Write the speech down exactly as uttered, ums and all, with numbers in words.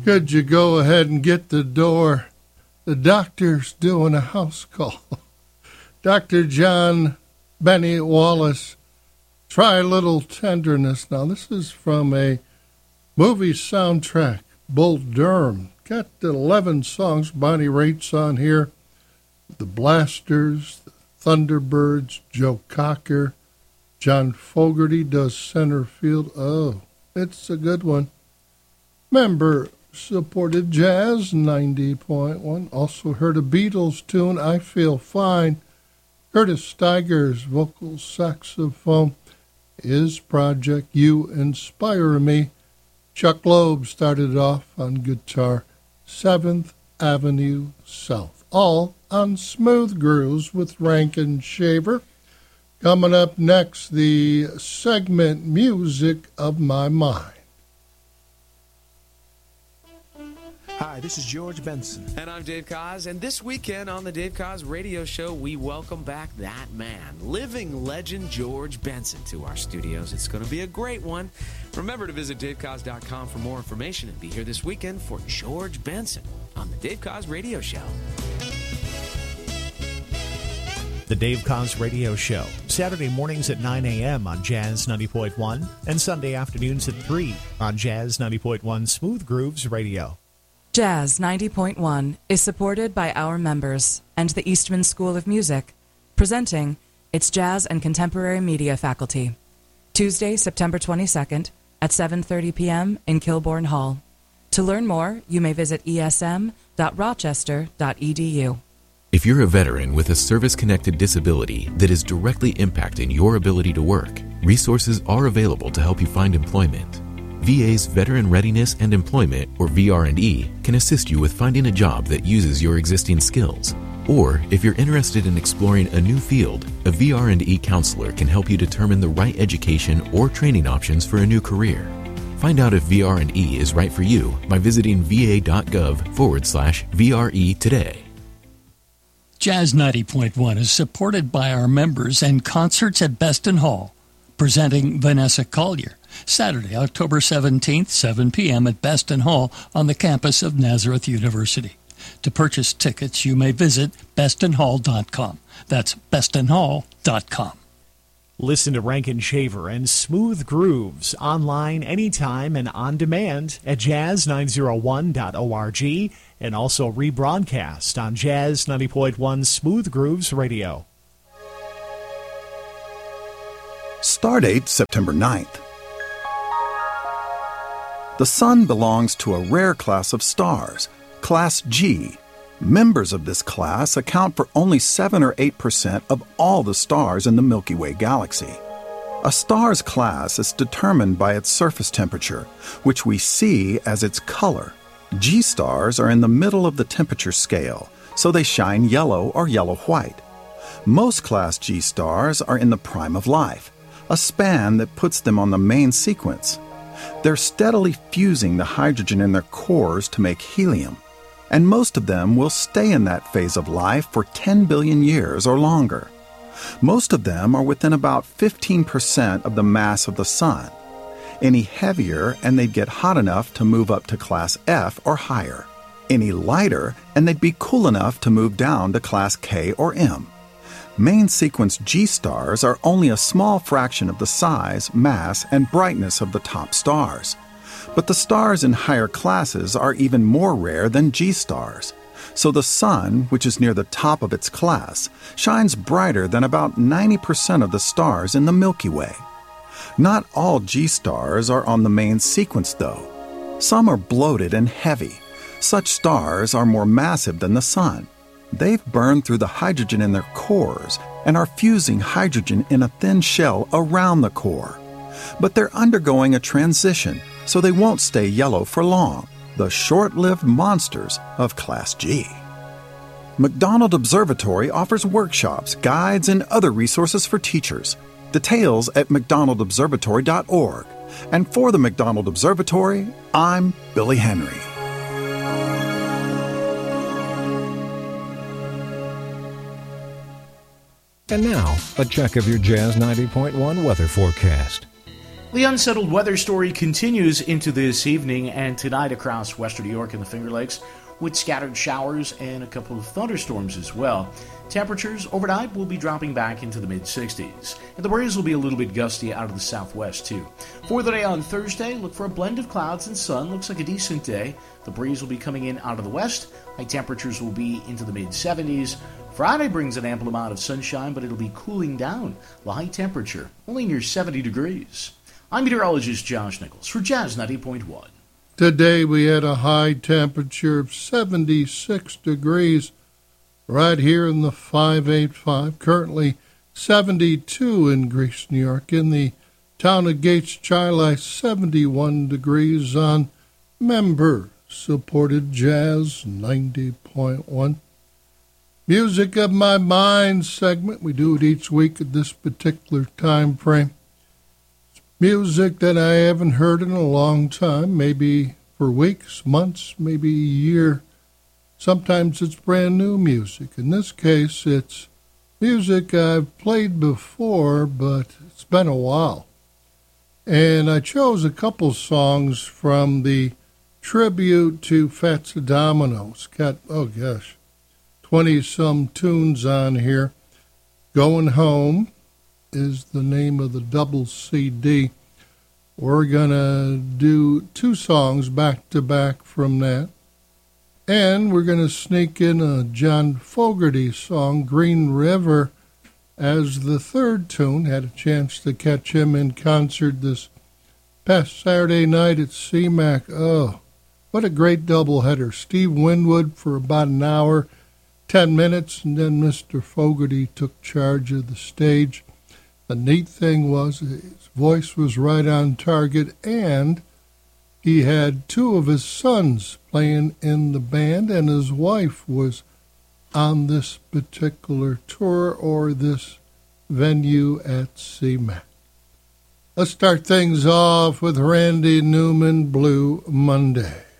Could you go ahead and get the door? The doctor's doing a house call. Doctor John Benny Wallace, Try a Little Tenderness. Now, this is from a movie soundtrack, Bull Durham. Got eleven songs. Bonnie Raitt's on here. The Blasters, the Thunderbirds, Joe Cocker. John Fogerty does center field. Oh, it's a good one. Member supported Jazz ninety point one. Also heard a Beatles tune, I Feel Fine. Curtis Steiger's vocal saxophone. His project, You Inspire Me. Chuck Loeb started off on guitar. seventh Avenue South. All on Smooth Grooves with Rankin Shaver. Coming up next, the segment Music of My Mind. Hi, this is George Benson. And I'm Dave Koz. And this weekend on the Dave Koz Radio Show, we welcome back that man, living legend George Benson, to our studios. It's going to be a great one. Remember to visit dave koz dot com for more information and be here this weekend for George Benson on the Dave Koz Radio Show. The Dave Koz Radio Show, Saturday mornings at nine a.m. on Jazz ninety point one and Sunday afternoons at three on Jazz ninety point one Smooth Grooves Radio. Jazz ninety point one is supported by our members and the Eastman School of Music, presenting its Jazz and Contemporary Media faculty. Tuesday, September twenty-second at seven thirty p.m. in Kilbourne Hall. To learn more, you may visit e s m dot rochester dot e d u. If you're a veteran with a service-connected disability that is directly impacting your ability to work, resources are available to help you find employment. V A's Veteran Readiness and Employment, or V R and E, can assist you with finding a job that uses your existing skills. Or, if you're interested in exploring a new field, a V R and E counselor can help you determine the right education or training options for a new career. Find out if V R and E is right for you by visiting va.gov forward slash VRE today. Jazz ninety point one is supported by our members and Concerts at Beston Hall, presenting Vanessa Collier, Saturday, October seventeenth, seven p.m. at Beston Hall on the campus of Nazareth University. To purchase tickets, you may visit beston hall dot com. That's beston hall dot com. Listen to Rankin Shaver and Smooth Grooves online anytime and on demand at jazz nine oh one dot org and also rebroadcast on Jazz ninety point one Smooth Grooves Radio. Stardate September ninth. The Sun belongs to a rare class of stars, Class G. Members of this class account for only seven or eight percent of all the stars in the Milky Way galaxy. A star's class is determined by its surface temperature, which we see as its color. G stars are in the middle of the temperature scale, so they shine yellow or yellow-white. Most Class G stars are in the prime of life, a span that puts them on the main sequence. They're steadily fusing the hydrogen in their cores to make helium, and most of them will stay in that phase of life for ten billion years or longer. Most of them are within about fifteen percent of the mass of the Sun. Any heavier and they'd get hot enough to move up to Class F or higher. Any lighter and they'd be cool enough to move down to Class K or M. Main sequence G stars are only a small fraction of the size, mass, and brightness of the top stars. But the stars in higher classes are even more rare than G stars. So the Sun, which is near the top of its class, shines brighter than about ninety percent of the stars in the Milky Way. Not all G stars are on the main sequence, though. Some are bloated and heavy. Such stars are more massive than the Sun. They've burned through the hydrogen in their cores and are fusing hydrogen in a thin shell around the core. But they're undergoing a transition, so they won't stay yellow for long. The short-lived monsters of Class G. McDonald Observatory offers workshops, guides, and other resources for teachers. Details at mcdonald observatory dot org. And for the McDonald Observatory, I'm Billy Henry. And now, a check of your Jazz ninety point one weather forecast. The unsettled weather story continues into this evening and tonight across western New York and the Finger Lakes, with scattered showers and a couple of thunderstorms as well. Temperatures overnight will be dropping back into the mid-sixties, and the breeze will be a little bit gusty out of the southwest too. For the day on Thursday, look for a blend of clouds and sun. Looks like a decent day. The breeze will be coming in out of the west. High temperatures will be into the mid-seventies. Friday brings an ample amount of sunshine, but it'll be cooling down. The high temperature only near seventy degrees. I'm meteorologist Josh Nichols for Jazz ninety point one. Today we had a high temperature of seventy-six degrees right here in the five eighty-five. Currently seventy-two in Greece, New York. In the town of Gates Chili, seventy-one degrees on member-supported Jazz ninety point one. Music of My Mind segment. We do it each week at this particular time frame. Music that I haven't heard in a long time, maybe for weeks, months, maybe a year. Sometimes it's brand new music. In this case, it's music I've played before, but it's been a while. And I chose a couple songs from the tribute to Fats Domino. It's got, oh gosh, twenty-some tunes on here. Going Home is the name of the double C D. We're going to do two songs back-to-back from that. And we're going to sneak in a John Fogerty song, Green River, as the third tune. Had a chance to catch him in concert this past Saturday night at C MAC. Oh, what a great doubleheader. Steve Winwood for about an hour, ten minutes, and then Mister Fogerty took charge of the stage. The neat thing was his voice was right on target, and he had two of his sons playing in the band, and his wife was on this particular tour or this venue at C MAC. Let's start things off with Randy Newman, Blue Monday.